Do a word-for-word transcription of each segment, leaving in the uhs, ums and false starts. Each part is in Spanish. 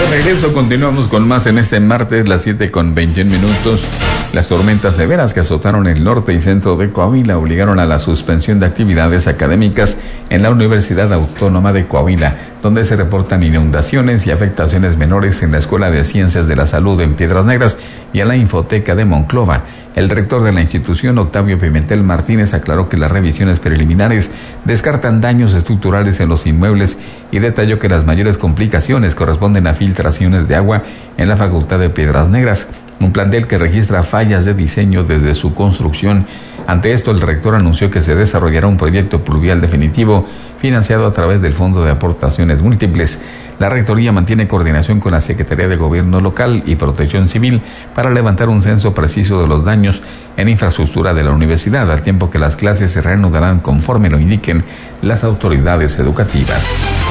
Regreso, continuamos con más en este martes, las siete con veintiún minutos. Las tormentas severas que azotaron el norte y centro de Coahuila obligaron a la suspensión de actividades académicas en la Universidad Autónoma de Coahuila, donde se reportan inundaciones y afectaciones menores en la Escuela de Ciencias de la Salud en Piedras Negras y a la Infoteca de Monclova. El rector de la institución, Octavio Pimentel Martínez, aclaró que las revisiones preliminares descartan daños estructurales en los inmuebles y detalló que las mayores complicaciones corresponden a filtraciones de agua en la Facultad de Piedras Negras, un plantel que registra fallas de diseño desde su construcción. Ante esto, el rector anunció que se desarrollará un proyecto pluvial definitivo financiado a través del Fondo de Aportaciones Múltiples. La rectoría mantiene coordinación con la Secretaría de Gobierno Local y Protección Civil para levantar un censo preciso de los daños en infraestructura de la universidad, al tiempo que las clases se reanudarán conforme lo indiquen las autoridades educativas.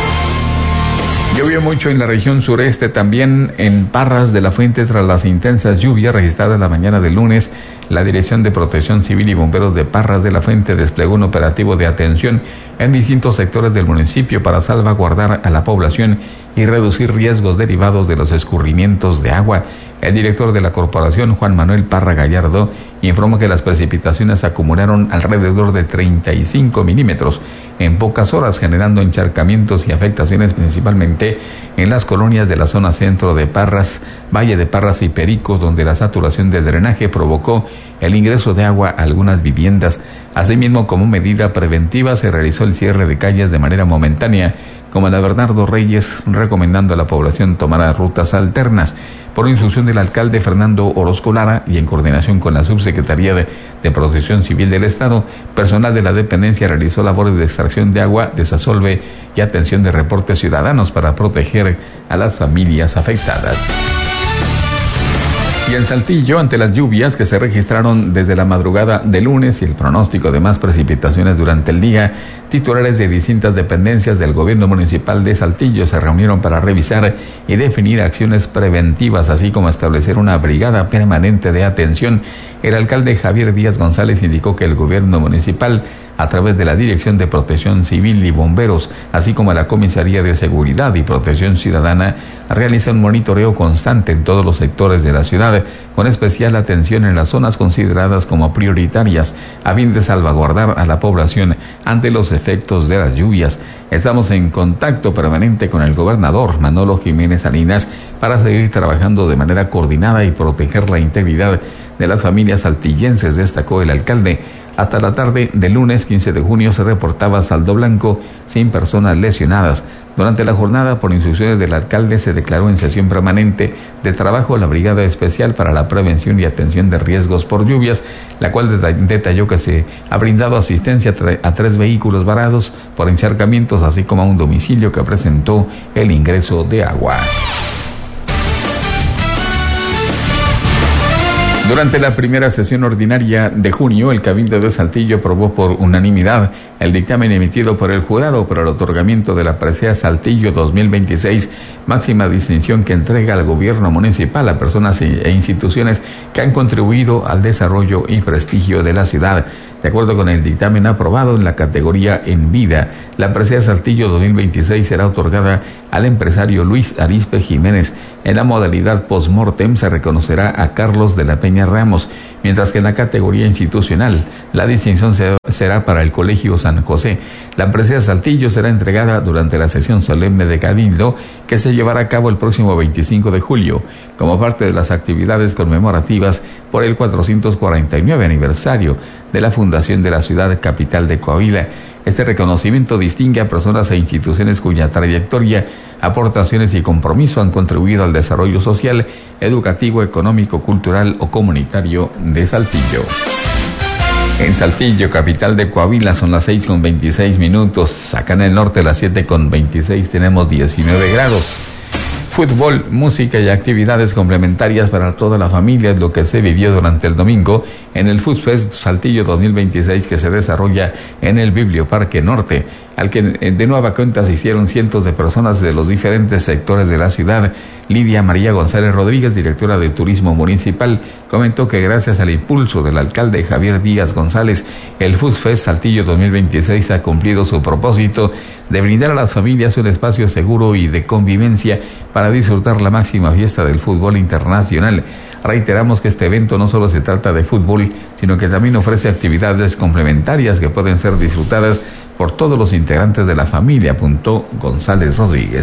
Llovió mucho en la región sureste, también en Parras de la Fuente tras las intensas lluvias registradas la mañana del lunes. La Dirección de Protección Civil y Bomberos de Parras de la Fuente desplegó un operativo de atención en distintos sectores del municipio para salvaguardar a la población y reducir riesgos derivados de los escurrimientos de agua. El director de la corporación, Juan Manuel Parra Gallardo, informó que las precipitaciones acumularon alrededor de treinta y cinco milímetros en pocas horas, generando encharcamientos y afectaciones principalmente en las colonias de la zona centro de Parras, Valle de Parras y Pericos, donde la saturación del drenaje provocó el ingreso de agua a algunas viviendas. Asimismo, como medida preventiva, se realizó el cierre de calles de manera momentánea, como la Bernardo Reyes, recomendando a la población tomar rutas alternas. Por instrucción del alcalde Fernando Orozco Lara y en coordinación con la Subsecretaría de, de Protección Civil del Estado, personal de la dependencia realizó labores de extracción de agua, desasolve y atención de reportes ciudadanos para proteger a las familias afectadas. Y en Saltillo, ante las lluvias que se registraron desde la madrugada de lunes y el pronóstico de más precipitaciones durante el día, titulares de distintas dependencias del gobierno municipal de Saltillo se reunieron para revisar y definir acciones preventivas, así como establecer una brigada permanente de atención. El alcalde Javier Díaz González indicó que el gobierno municipal, a través de la Dirección de Protección Civil y Bomberos, así como la Comisaría de Seguridad y Protección Ciudadana, realiza un monitoreo constante en todos los sectores de la ciudad, con especial atención en las zonas consideradas como prioritarias, a fin de salvaguardar a la población ante los efectos de las lluvias. Estamos en contacto permanente con el gobernador Manolo Jiménez Salinas para seguir trabajando de manera coordinada y proteger la integridad de las familias saltillenses, destacó el alcalde. Hasta la tarde del lunes quince de junio se reportaba saldo blanco sin personas lesionadas. Durante la jornada, por instrucciones del alcalde, se declaró en sesión permanente de trabajo la Brigada Especial para la Prevención y Atención de Riesgos por Lluvias, la cual detalló que se ha brindado asistencia a tres vehículos varados por encharcamientos, así como a un domicilio que presentó el ingreso de agua. Durante la primera sesión ordinaria de junio, el Cabildo de Saltillo aprobó por unanimidad el dictamen emitido por el jurado para el otorgamiento de la presea Saltillo dos mil veintiséis, máxima distinción que entrega al gobierno municipal a personas e instituciones que han contribuido al desarrollo y prestigio de la ciudad. De acuerdo con el dictamen aprobado en la categoría En Vida, la presea Saltillo dos mil veintiséis será otorgada al empresario Luis Arispe Jiménez. En la modalidad post-mortem se reconocerá a Carlos de la Peña Ramos, mientras que en la categoría institucional la distinción será para el Colegio San José. La presea Saltillo será entregada durante la sesión solemne de Cabildo que se llevará a cabo el próximo veinticinco de julio, como parte de las actividades conmemorativas por el cuatrocientos cuarenta y nueve aniversario de la fundación de la ciudad capital de Coahuila. Este reconocimiento distingue a personas e instituciones cuya trayectoria, aportaciones y compromiso han contribuido al desarrollo social, educativo, económico, cultural o comunitario de Saltillo. En Saltillo, capital de Coahuila, son las seis con veintiséis minutos. Acá en el norte, las siete con veintiséis, tenemos diecinueve grados. Fútbol, música y actividades complementarias para toda la familia es lo que se vivió durante el domingo en el Food Fest Saltillo dos mil veintiséis, que se desarrolla en el Biblioparque Norte, al que de nueva cuenta asistieron cientos de personas de los diferentes sectores de la ciudad. Lidia María González Rodríguez, directora de Turismo Municipal, comentó que gracias al impulso del alcalde Javier Díaz González, el Food Fest Saltillo dos mil veintiséis ha cumplido su propósito de brindar a las familias un espacio seguro y de convivencia para disfrutar la máxima fiesta del fútbol internacional. Reiteramos que este evento no solo se trata de fútbol, sino que también ofrece actividades complementarias que pueden ser disfrutadas por todos los integrantes de la familia, apuntó González Rodríguez.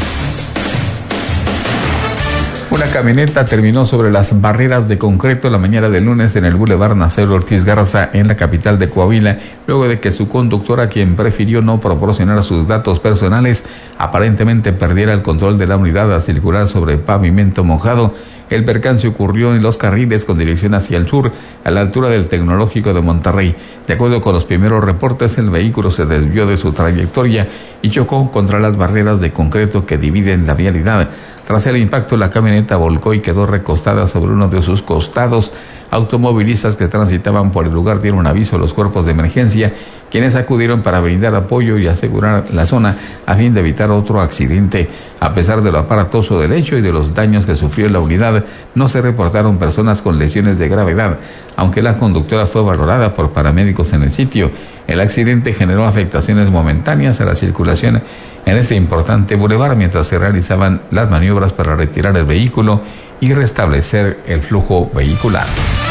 Una camioneta terminó sobre las barreras de concreto la mañana del lunes en el Boulevard Nacero Ortiz Garza, en la capital de Coahuila, luego de que su conductora, quien prefirió no proporcionar sus datos personales, aparentemente perdiera el control de la unidad al circular sobre pavimento mojado. El percance ocurrió en los carriles con dirección hacia el sur, a la altura del Tecnológico de Monterrey. De acuerdo con los primeros reportes, el vehículo se desvió de su trayectoria y chocó contra las barreras de concreto que dividen la vialidad. Tras el impacto, la camioneta volcó y quedó recostada sobre uno de sus costados. Automovilistas que transitaban por el lugar dieron aviso a los cuerpos de emergencia, quienes acudieron para brindar apoyo y asegurar la zona a fin de evitar otro accidente. A pesar de lo aparatoso del hecho y de los daños que sufrió la unidad, no se reportaron personas con lesiones de gravedad, aunque la conductora fue valorada por paramédicos en el sitio. El accidente generó afectaciones momentáneas a la circulación en este importante bulevar mientras se realizaban las maniobras para retirar el vehículo y restablecer el flujo vehicular.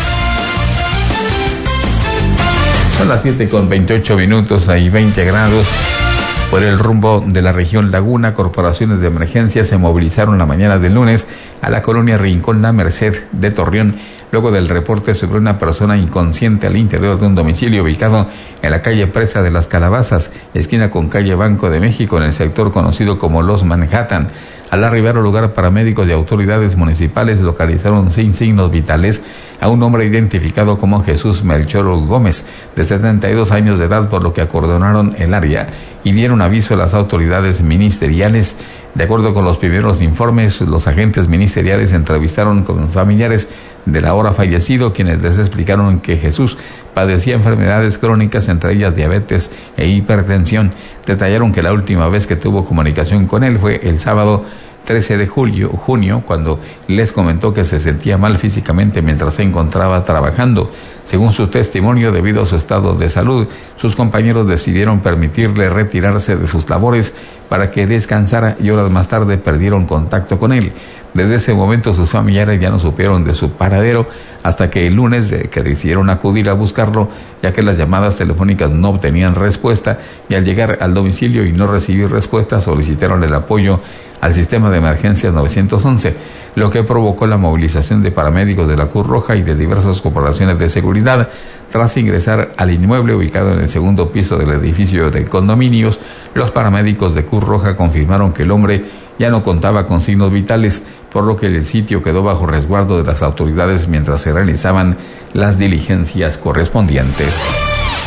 Son las siete con veintiocho minutos, hay veinte grados. Por el rumbo de la región Laguna, corporaciones de emergencia se movilizaron la mañana del lunes a la colonia Rincón La Merced de Torreón, luego del reporte sobre una persona inconsciente al interior de un domicilio ubicado en la calle Presa de las Calabazas, esquina con calle Banco de México, en el sector conocido como Los Manhattan. Al arribar al lugar, paramédicos y autoridades municipales localizaron sin signos vitales a un hombre identificado como Jesús Melchor Gómez, de setenta y dos años de edad, por lo que acordonaron el área y dieron aviso a las autoridades ministeriales. De acuerdo con los primeros informes, los agentes ministeriales entrevistaron con los familiares del ahora fallecido, quienes les explicaron que Jesús padecía enfermedades crónicas, entre ellas diabetes e hipertensión. Detallaron que la última vez que tuvo comunicación con él fue el sábado trece de julio, junio, cuando les comentó que se sentía mal físicamente mientras se encontraba trabajando. Según su testimonio, debido a su estado de salud, sus compañeros decidieron permitirle retirarse de sus labores para que descansara y horas más tarde perdieron contacto con él. Desde ese momento sus familiares ya no supieron de su paradero hasta que el lunes eh, que decidieron acudir a buscarlo, ya que las llamadas telefónicas no obtenían respuesta, y al llegar al domicilio y no recibir respuesta solicitaron el apoyo al sistema de emergencias nueve once, lo que provocó la movilización de paramédicos de la Cruz Roja y de diversas corporaciones de seguridad. Tras ingresar al inmueble ubicado en el segundo piso del edificio de condominios, los paramédicos de Cruz Roja confirmaron que el hombre ya no contaba con signos vitales, por lo que el sitio quedó bajo resguardo de las autoridades mientras se realizaban las diligencias correspondientes.